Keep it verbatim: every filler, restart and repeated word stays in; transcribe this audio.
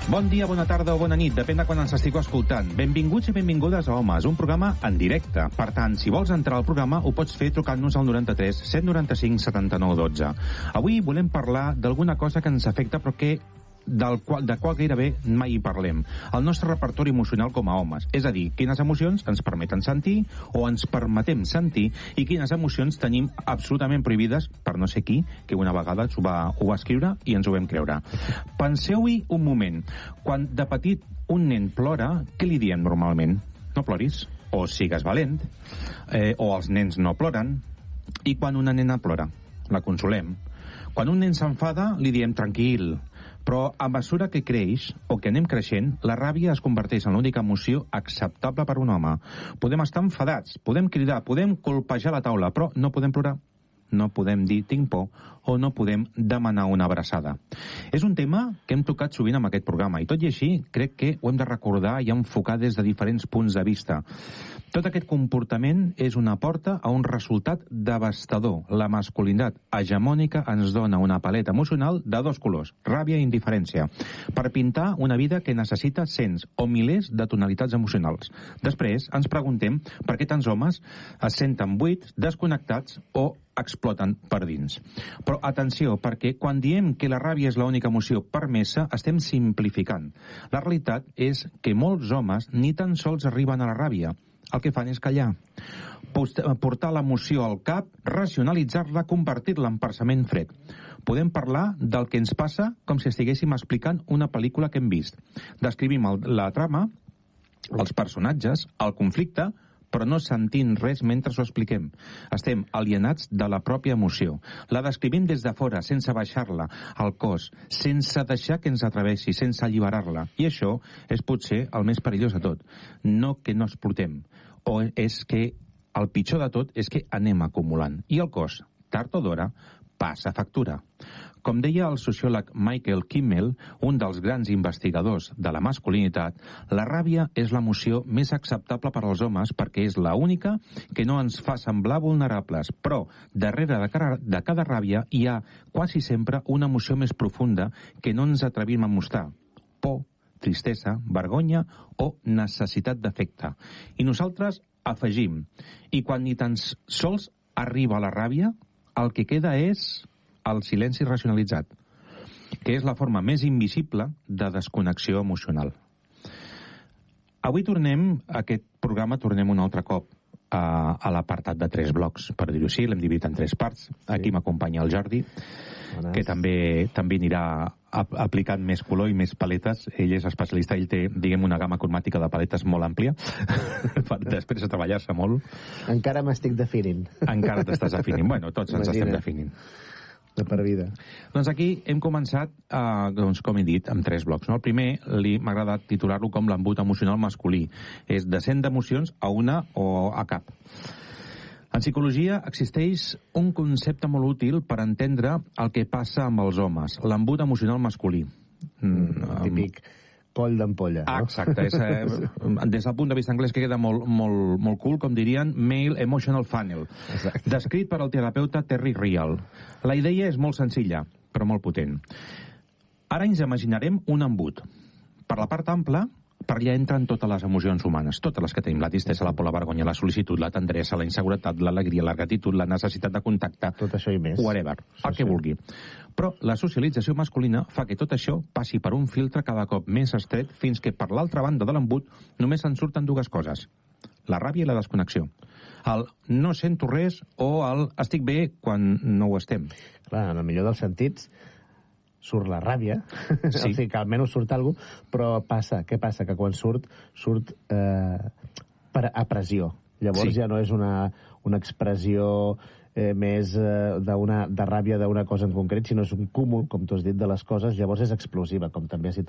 Bon dia, bona tarda o bona nit, depèn de quan ens estigueu escoltant. Benvinguts i benvingudes a Homes, un programa en directe. Per tant, si vols entrar al programa, ho pots fer trucant-nos al noranta-tres set noranta-cinc setanta-nou dotze. Avui volem parlar d'alguna cosa que ens afecta però que del qual, de qual gairebé mai hi parlem. El nostre repertori emocional com a homes. És a dir, quines emocions ens permeten sentir o ens permetem sentir i quines emocions tenim absolutament prohibides per no sé qui, que una vegada ho va, ho va escriure i ens ho vam creure. Penseu-hi un moment. Quan de petit un nen plora, què li diem normalment? No ploris, o sigues valent, eh, o els nens no ploren. I quan una nena plora, la consolem. Quan un nen s'enfada, li diem tranquil. Però a mesura que creix o que anem creixent, la ràbia es converteix en l'única emoció acceptable per un home. Podem estar enfadats, podem cridar, podem colpejar la taula, però no podem plorar. No podem dir tinc por o no podem demanar una abraçada. És un tema que hem tocat sovint amb aquest programa i tot i així crec que ho hem de recordar i enfocar des de diferents punts de vista. Tot aquest comportament és una porta a un resultat devastador. La masculinitat hegemònica ens dona una paleta emocional de dos colors, ràbia i indiferència, per pintar una vida que necessita cents o milers de tonalitats emocionals. Després ens preguntem per què tants homes es senten buits, desconnectats o exploten per dins. Però atenció, perquè quan diem que la ràbia és l'única emoció permesa, estem simplificant. La realitat és que molts homes ni tan sols arriben a la ràbia. El que fan és callar. Portar l'emoció al cap, racionalitzar-la, convertir-la en pensament fred. Podem parlar del que ens passa com si estiguéssim explicant una pel·lícula que hem vist. Descrivim el, la trama, els personatges, el conflicte, però no sentint res mentre ho expliquem. Estem alienats de la pròpia emoció. La descrivim des de fora, sense baixar-la al cos, sense deixar que ens atreveixi, sense alliberar-la. I això és potser el més perillós de tot. No que no explotem. O és que el pitjor de tot és que anem acumulant. I el cos, tard o d'hora, passa factura. Com deia el sociòleg Michael Kimmel, un dels grans investigadors de la masculinitat, la ràbia és l'emoció més acceptable per als homes perquè és l'única que no ens fa semblar vulnerables, però darrere de cada, de cada ràbia hi ha quasi sempre una emoció més profunda que no ens atrevim a mostrar. Por, tristesa, vergonya o necessitat d'afecte. I nosaltres afegim, i quan ni tan sols arriba la ràbia, el que queda és el silenci racionalitzat, que és la forma més invisible de desconnexió emocional. Avui tornem, a aquest programa tornem un altre cop a, a l'apartat de tres blocs, per dir-ho així, l'hem dividit en tres parts. Sí. Aquí m'acompanya el Jordi, Bones. que també també anirà aplicant més color i més paletes. Ell és especialista, ell té, diguem, una gamma cromàtica de paletes molt àmplia, després de treballar-se molt. Encara m'estic definint. Encara t'estàs definint. Bueno, tots ens Imagina. estem definint. De per vida. Doncs aquí hem començat, eh, doncs, com he dit, amb tres blocs. No? El primer m'ha agradat titular-lo com l'embut emocional masculí. És de cent d'emocions a una o a cap. En psicologia existeix un concepte molt útil per entendre el que passa amb els homes, l'embut emocional masculí. Mm, típic coll d'ampolla, no? Exacte. És, eh, des del punt de vista anglès que queda molt, molt, molt cool, com dirien, male emotional funnel. Exacte. Descrit per al terapeuta Terry Real. La idea és molt senzilla, però molt potent. Ara ens imaginarem un embut. Per la part ampla, per allà entren totes les emocions humanes, totes les que tenim, la tristesa, la por, la vergonya, la sol·licitud, la tendresa, la inseguretat, l'alegria, la gratitud, la necessitat de contacte, tot això i més. Whatever, sí, el que sí. vulgui. Però la socialització masculina fa que tot això passi per un filtre cada cop més estret fins que per l'altra banda de l'embut només en surten dues coses, la ràbia i la desconnexió. El no sento res o el estic bé quan no ho estem. Clar, en el millor dels sentits surt la ràbia, sí. o sigui que almenys surt alguna cosa, però passa, què passa? Que quan surt, surt eh, per, a pressió. Llavors sí. ja no és una, una expressió eh, més eh, de, una, de ràbia d'una cosa en concret, sinó és un cúmul, com tu has dit, de les coses, llavors és explosiva, com també has dit